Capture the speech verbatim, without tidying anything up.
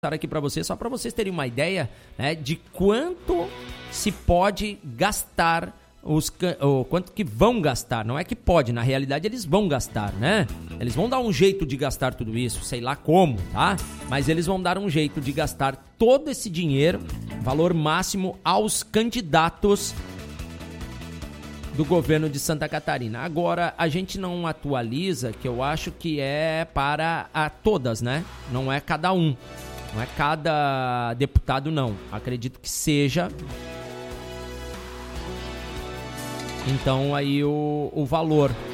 aqui para vocês, só para vocês terem uma ideia, né, de quanto se pode gastar, os, ou quanto que vão gastar. Não é que pode, na realidade eles vão gastar, né? Eles vão dar um jeito de gastar tudo isso, sei lá como, tá? Mas eles vão dar um jeito de gastar todo esse dinheiro, valor máximo, aos candidatos do governo de Santa Catarina. Agora, a gente não atualiza, que eu acho que é para a todas, né? Não é cada um. Não é cada deputado, não. Acredito que seja. Então, aí o, o valor.